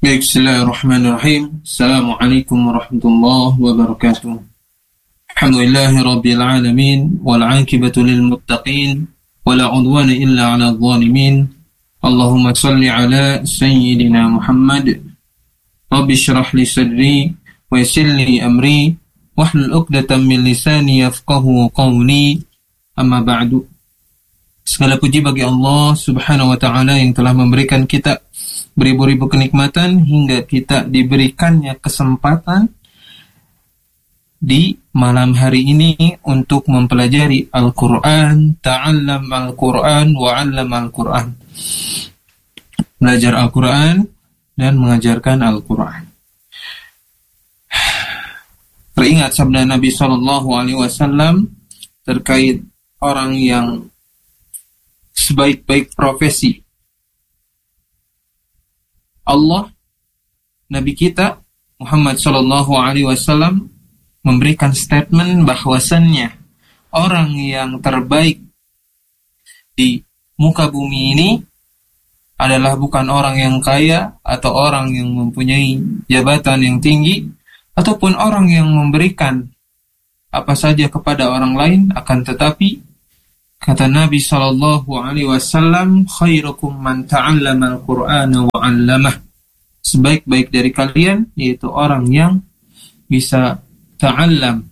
Baik, bismillahirrahmanirrahim. Assalamualaikum warahmatullahi wabarakatuh. Alhamdulillahi rabbil alamin wal 'aqibatu lil muttaqin wala 'udwana illa 'alal zalimin. Allahumma shalli ala sayyidina Muhammad. Rabbi shrah li sadri wa yassir li amri wahlul 'uqdatam min lisani yafqahu qawli. Amma ba'du. Segala puji bagi Allah Subhanahu wa taala yang telah memberikan kita beribu-ribu kenikmatan hingga kita diberikannya kesempatan di malam hari ini untuk mempelajari Al-Quran. Ta'allam Al-Quran wa'allam Al-Quran. Belajar Al-Quran dan mengajarkan Al-Quran. Teringat sabda Nabi SAW terkait orang yang sebaik-baik profesi Allah, Nabi kita Muhammad SAW memberikan statement bahwasannya orang yang terbaik di muka bumi ini adalah bukan orang yang kaya atau orang yang mempunyai jabatan yang tinggi ataupun orang yang memberikan apa saja kepada orang lain, akan tetapi kata Nabi SAW, khairukum man ta'allama al-Qur'ana wa 'allamah. Sebaik-baik dari kalian yaitu orang yang bisa ta'allam,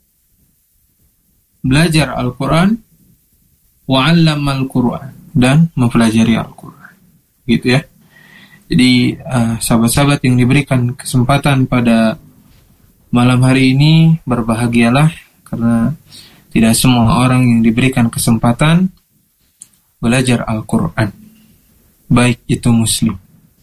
belajar Al-Quran, wa 'allama al-Qur'an, dan mempelajari Al-Quran. Gitu ya. Jadi sahabat-sahabat yang diberikan kesempatan pada malam hari ini, berbahagialah karena tidak semua orang yang diberikan kesempatan belajar Al-Quran, baik itu Muslim.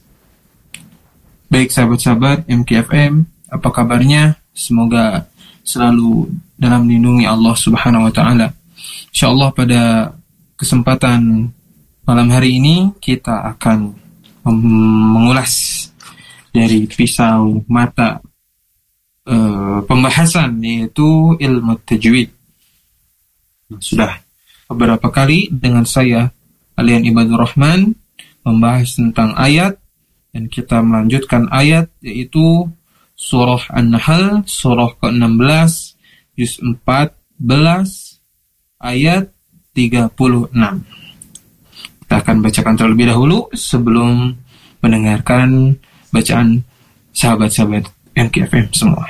Baik sahabat-sahabat MKFM, apa kabarnya? Semoga selalu dalam lindungi Allah Subhanahu wa Ta'ala. InsyaAllah pada kesempatan malam hari ini kita akan mengulas dari pisau mata pembahasan, yaitu ilmu tajwid. Sudah beberapa kali dengan saya Alian Ibadur Rahman membahas tentang ayat, dan kita melanjutkan ayat yaitu surah An-Nahl, surah ke-16, juz 14, ayat 36. Kita akan bacakan terlebih dahulu sebelum mendengarkan bacaan sahabat-sahabat MKFM semua.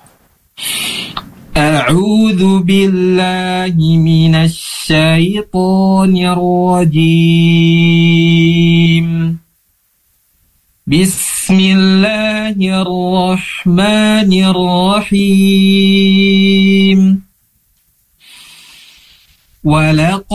أعوذ بالله من الشيطان الرجيم بسم الله الرحمن الرحيم ولقد